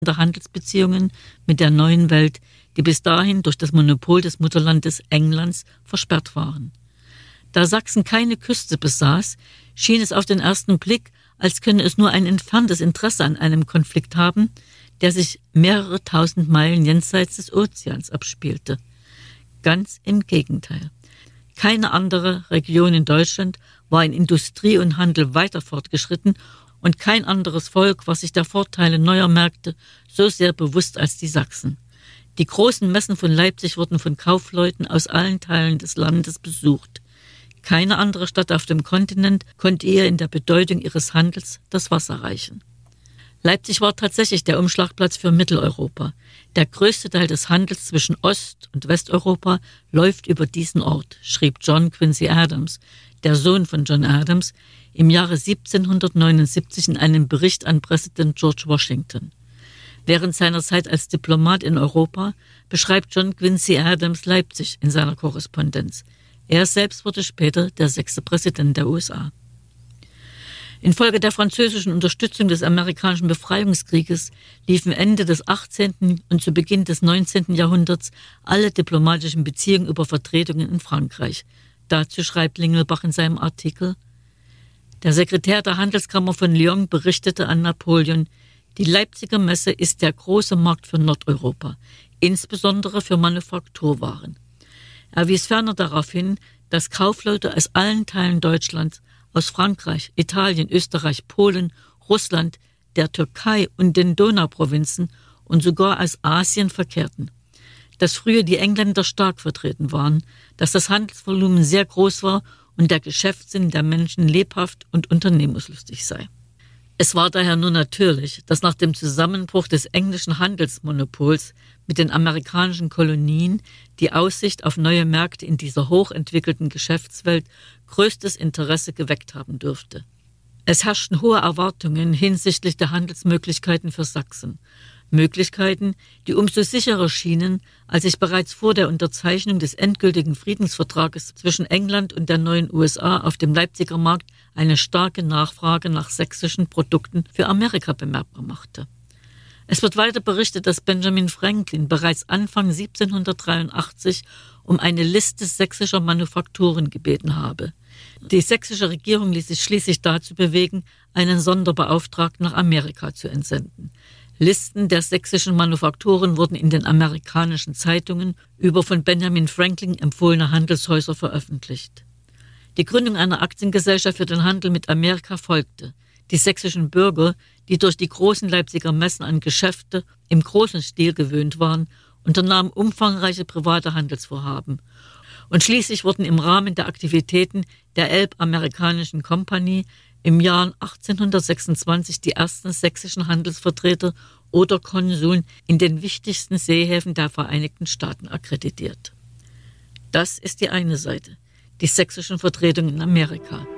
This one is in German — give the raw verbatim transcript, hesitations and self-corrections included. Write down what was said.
der Handelsbeziehungen mit der neuen Welt, die bis dahin durch das Monopol des Mutterlandes Englands versperrt waren. Da Sachsen keine Küste besaß, schien es auf den ersten Blick, als könne es nur ein entferntes Interesse an einem Konflikt haben, der sich mehrere tausend Meilen jenseits des Ozeans abspielte. Ganz im Gegenteil. Keine andere Region in Deutschland war in Industrie und Handel weiter fortgeschritten und kein anderes Volk war sich der Vorteile neuer Märkte so sehr bewusst als die Sachsen. Die großen Messen von Leipzig wurden von Kaufleuten aus allen Teilen des Landes besucht. Keine andere Stadt auf dem Kontinent konnte ihr in der Bedeutung ihres Handels das Wasser reichen. Leipzig war tatsächlich der Umschlagplatz für Mitteleuropa. Der größte Teil des Handels zwischen Ost- und Westeuropa läuft über diesen Ort, schrieb John Quincy Adams, der Sohn von John Adams, im Jahre siebzehnhundertneunundsiebzig in einem Bericht an Präsident George Washington. Während seiner Zeit als Diplomat in Europa beschreibt John Quincy Adams Leipzig in seiner Korrespondenz. Er selbst wurde später der sechste Präsident der U S A. Infolge der französischen Unterstützung des amerikanischen Befreiungskrieges liefen Ende des achtzehnten und zu Beginn des neunzehnten Jahrhunderts alle diplomatischen Beziehungen über Vertretungen in Frankreich. Dazu schreibt Lingelbach in seinem Artikel: Der Sekretär der Handelskammer von Lyon berichtete an Napoleon, die Leipziger Messe ist der große Markt für Nordeuropa, insbesondere für Manufakturwaren. Er wies ferner darauf hin, dass Kaufleute aus allen Teilen Deutschlands, aus Frankreich, Italien, Österreich, Polen, Russland, der Türkei und den Donauprovinzen und sogar aus Asien verkehrten. Dass früher die Engländer stark vertreten waren, dass das Handelsvolumen sehr groß war und der Geschäftssinn der Menschen lebhaft und unternehmungslustig sei. Es war daher nur natürlich, dass nach dem Zusammenbruch des englischen Handelsmonopols mit den amerikanischen Kolonien die Aussicht auf neue Märkte in dieser hochentwickelten Geschäftswelt größtes Interesse geweckt haben dürfte. Es herrschten hohe Erwartungen hinsichtlich der Handelsmöglichkeiten für Sachsen. Möglichkeiten, die umso sicherer schienen, als sich bereits vor der Unterzeichnung des endgültigen Friedensvertrages zwischen England und der neuen U S A auf dem Leipziger Markt eine starke Nachfrage nach sächsischen Produkten für Amerika bemerkbar machte. Es wird weiter berichtet, dass Benjamin Franklin bereits Anfang siebzehnhundertdreiundachtzig um eine Liste sächsischer Manufakturen gebeten habe. Die sächsische Regierung ließ sich schließlich dazu bewegen, einen Sonderbeauftragten nach Amerika zu entsenden. Listen der sächsischen Manufakturen wurden in den amerikanischen Zeitungen über von Benjamin Franklin empfohlene Handelshäuser veröffentlicht. Die Gründung einer Aktiengesellschaft für den Handel mit Amerika folgte. Die sächsischen Bürger, die durch die großen Leipziger Messen an Geschäfte im großen Stil gewöhnt waren, unternahmen umfangreiche private Handelsvorhaben. Und schließlich wurden im Rahmen der Aktivitäten der Elb-Amerikanischen Kompanie im Jahr achtzehnhundertsechsundzwanzig die ersten sächsischen Handelsvertreter oder Konsuln in den wichtigsten Seehäfen der Vereinigten Staaten akkreditiert. Das ist die eine Seite, die sächsischen Vertretungen in Amerika.